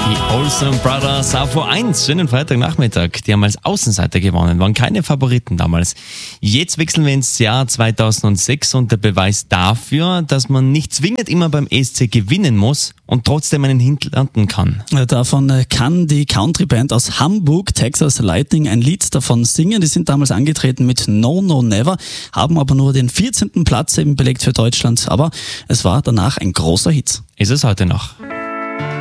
Die Olsen Brothers auf Pro1, schönen Freitagnachmittag. Die haben als Außenseiter gewonnen, waren keine Favoriten damals. Jetzt wechseln wir ins Jahr 2006 und der Beweis dafür, dass man nicht zwingend immer beim ESC gewinnen muss und trotzdem einen Hit landen kann. Davon kann die Countryband aus Hamburg, Texas Lightning, ein Lied davon singen. Die sind damals angetreten mit No No Never, haben aber nur den 14. Platz eben belegt für Deutschland. Aber es war danach ein großer Hit. Ist es heute noch.